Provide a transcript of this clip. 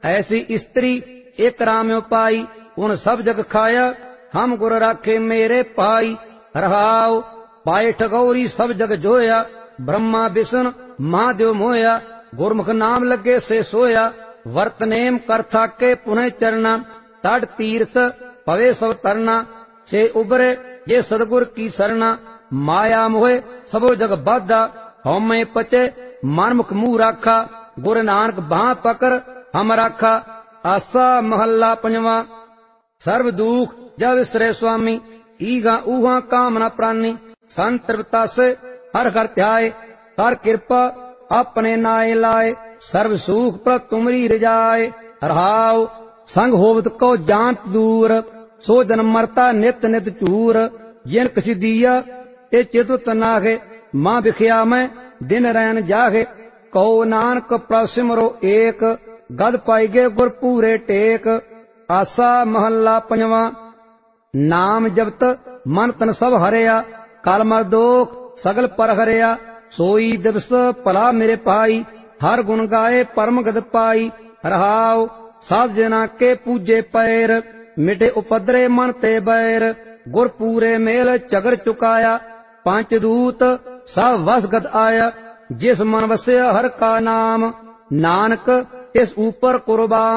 ऐसी स्त्री एक राम्यो पाई, उन सब जग खाया, हम गुर राखे मेरे पाई। रहाओ पाए ठगौरी सब जग जोया, ब्रह्मा विष्णु महादेव मोया। गुरमुख नाम लगे से सोया, वर्त नेम कर थाके पुनः चरना। तट तीर्थ पवे सब तरना, से उबरे ये सदगुर की सरना। माया मोहे सबो जग बाधा, हमें पचे मन मुख मुंह राखा। गुर नानक बाह पकड़ हम राखा। आसा महला पंजवा। सर्व दुख जब विसरे स्वामी, ईगा ऊहा कामना प्राणी। संतृप्ता से हर घर ध्याय, कर कृपा अपने नाय लाए। सर्व सुख पर तुमरी रजाए। रहाओ संग होवत को जांत दूर, सो जन मरता नित नित चूर। जिन कछ दिया ते चित नागे, मां बिखिया में दिन रैन जागे। कहो नानक प्रसिमरो एक, गद पाइगे गुर पूरे टेक। आसा महला पंजवा। नाम जपत मन तन सब हरिया, कलम दोख सगल पर हरिया। सोई दिवस भला मेरे पाई, हर गुण गाए परम गद पाई। रहाओ साध जना के पूजे पैर, मिटे उपद्रे मन ते बैर। गुर पूरे मेल चगर चुकाया, पांच दूत सब वसगत आया। जिस मन वस्या हर का नाम, नानक इस ऊपर कुर्बान।